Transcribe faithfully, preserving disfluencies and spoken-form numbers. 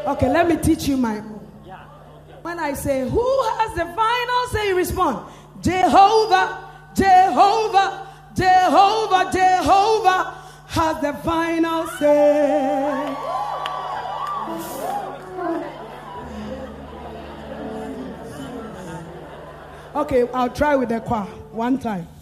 Okay, let me teach you my own. When I say, who has the final say, you respond, Jehovah, Jehovah, Jehovah, Jehovah has the final say. Okay, I'll try with the choir one time.